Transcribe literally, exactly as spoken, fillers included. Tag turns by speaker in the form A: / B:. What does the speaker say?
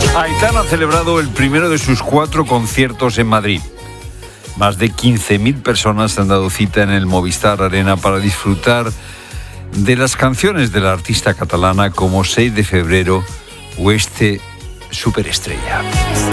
A: Aitana ha celebrado el primero de sus cuatro conciertos en Madrid. Más de quince mil personas han dado cita en el Movistar Arena para disfrutar de las canciones de la artista catalana como seis de febrero o este Superestrella.